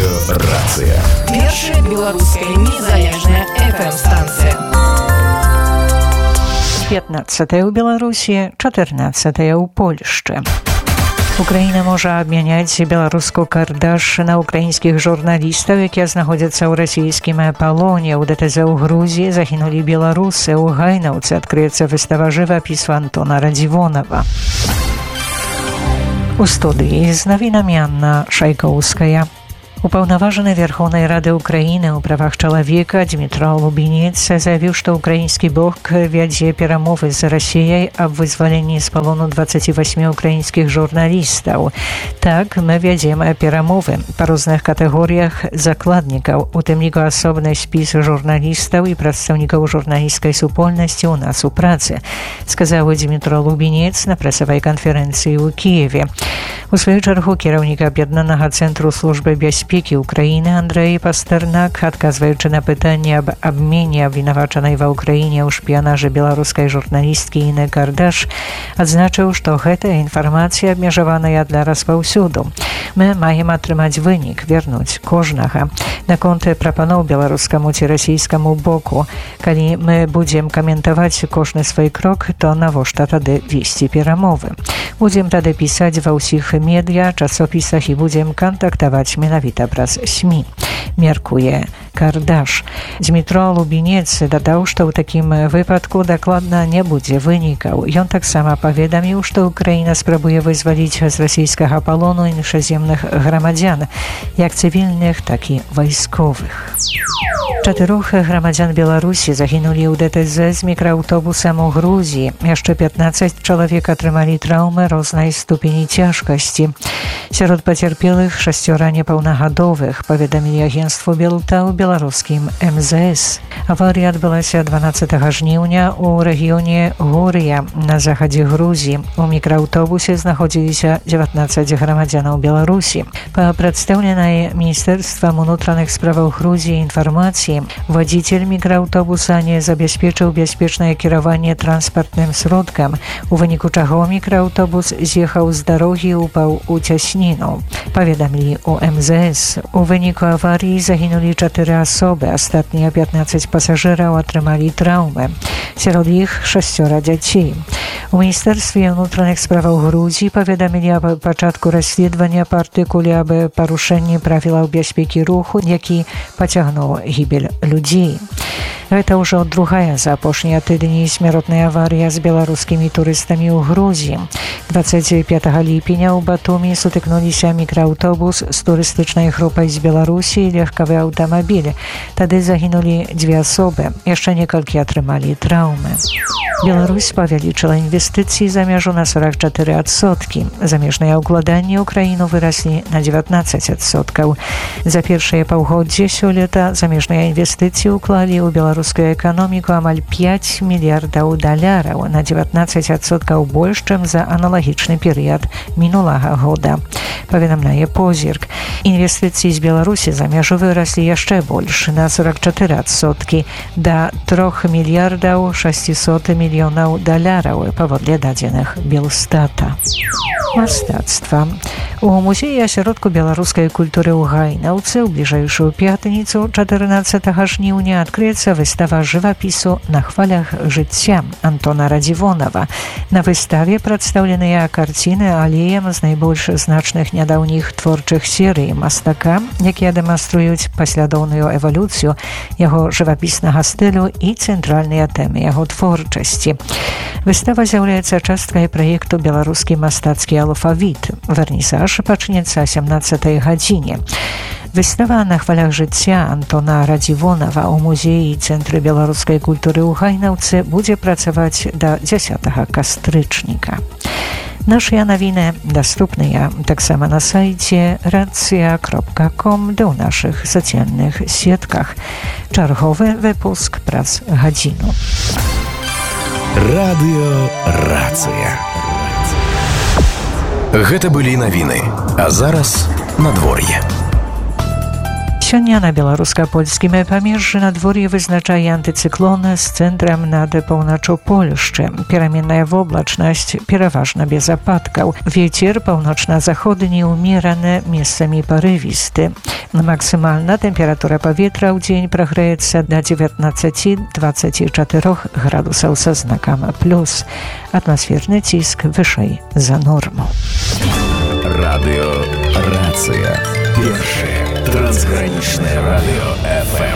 Радыёрацыя. Першая беларуская незалежная FM-станцыя. 15 у Беларусі, 14 у Польшчы. Украіна можа абмяняць беларуску кардаш на украінскіх журналістаў, якія знаходзяцца ў расійскім палоне. У ДТЗ ў Грузіі загінулі беларусы. У Гайнаўцы адкрыецца выстава жывапісу Антона Радзівонава. У студыі з навінамі Анна Шайкоўская. Упаўнаважаны Верховнай Рады Украіны ў правах чалавека Дмітро Лубінец заявіў, што украінскі бок вядзе перамовы з Расіяй аб вызваленні з палону 28 украінскіх журналістаў. Так, мы вядзем перамовы па розных катэгорыях закладнікаў, у тым ліку асобны спіс журналістаў і прадстаўнікаў журналісцкай супольнасці ў нас у працы, сказаў Дмітро Лубінец на прэсавай канферэнцыі ў Кіеве. У сваю чаргу кіраўнік Аб'яднанага цэнтру службы бяспекі Украіны Андрэй Пастэрнак, адказваючы на пытанне аб абмене абвінавачанай ва Ўкраіне ў шпіянажы беларускай журналісткі Іны Кардаш, адзначыў, што гэтая інфармацыя абмежаваная для распаўсюду. Мы маем атрымаць вынік, вернуць кожнага. Наконт прапаноў беларускаму ці расійскаму боку. Калі мы будзем каментаваць кожны свой крок, то навошта тады весці перамовы? Будзем тады пісаць ва ўсіх медыа, часопісах і будзем кантактаваць менавіта праз СМІ, меркуе Кардаш. Дмітро Лубінец дадаў, што ў такім выпадку дакладна не будзе вынікаў. Ён таксама паведаміў, што Украіна спрабуе вызваліць з расійскага палону іншаземных грамадзян, як цывільных, так і вайсковых. 4 грамадзян Беларусі загінулі ў ДТЗ з мікрааўтобусам у Грузіі. Яшчэ 15 чалавек атрымалі траўмы рознай ступені цяжкасці. Сярод пацярпелых 6 непаўнагадовых, паведамілі агенцтву Белта ў беларускім МЗС. Аварыя адбылася 12 жніўня ў рэгіёне Гурыя на захадзе Грузіі. У мікрааўтобусе знаходзіліся 19 грамадзянаў Беларусі. Па прадстаўленай Міністэрствам унутраных справаў Грузіі інфармацыі, водитель мікрааўтобуса не забяспечыў бяспечнае кіраванне транспартным сродкам, у выніку чаго мікрааўтобус з'ехаў з дарогі і упаў у цясніну. Паведамілі у МЗС. У выніку аварыі загінулі 4 асобы, астатнія 15 пасажыраў атрымалі траўмы. Сярод іх 6 дзяцей. У Міністэрстве ўнутраных справаў Грузіі паведамілі аб пачатку расследавання па артыкуле аб парушэнні правілаў бяспекі руху, які пацягнуў гібель людзей. Гэта ўжо другая за апошнія тыдні смяротная аварыя з беларускімі турыстамі ў Грузіі. 25 ліпеня ў Батумі сутыкнуліся мікрааўтобус з турыстычнай групай з Беларусі і легкавы аўтамабіль. Тады загінулі 2 асобы, яшчэ некалькі атрымалі траўмы. Беларусь павялічыла інвестыцыі за мяжу на 44%. Замежныя ўкладанні ў краіну выраслі на 19%. За першае паўгоддзе сёлета замежныя інвестыцыі ўклалі ў беларускую эканоміку амаль 5 мільярдаў даляраў, на 19% больш, чым за аналагічны перыяд мінулага года. Паведамляе Позірк. Інвестыцыі з Беларусі за мяжу выраслі яшчэ больш, на 44%, да 3 мільярдаў 600 мільёнаў даляраў, паводле дадзеных Белстата. Мастацтва. У музеі асяродку беларускай культуры ў Гайнаўцы ў бліжэйшую пятніцу 14 жніўня адкрыецца выстава жывапісу «На хвалях жыцця» Антона Радзівонава. На выставе прадстаўленыя карціны алеем з найбольш значных нядаўніх творчых серый мастака, якія дэманструюць паслядоўную эвалюцыю яго жывапіснага стылю і цэнтральныя тэмы яго творчасці. Выстава з'яўляецца часткай праекту «Беларускі мастацкі алфавіт». Вернісаж пачнецца о 17 гадзіне. Выстава «На хвалях жыцця» Антона Радзівонава ў музеі і цэнтры беларускай культуры ў Гайнаўцы будзе працаваць да 10 кастрычніка. Нашыя навіны даступныя таксама на сайце racja.com, ды ў нашых сацыяльных сетках. Чарговы выпуск праз гадзіну. Радыёрацыя. Гэта былі навіны, а зараз надвор'е. Сёння на беларуска-польскім памежжы надвор'е вызначае антыцыклон з цэнтрам над паўноччу Польшчы. Пераменная воблачнасць, пераважна без ападкаў. Вецер паўночна-заходні ўмераны, месцамі парывісты. Максімальна тэмпература паветра ў дзень прагрэецца да 19-24 градусаў са знакам плюс. Атмасферны ціск вышэй за норму. Радыё Рацыя. Першае трансгранічнае радыё FM.